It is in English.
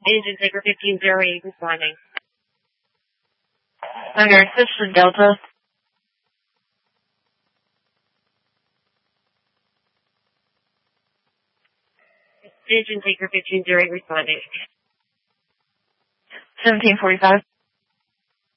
Engine Taker 1508 responding. Vanguard, this is Delta. Engine Taker 1508 responding. 1745.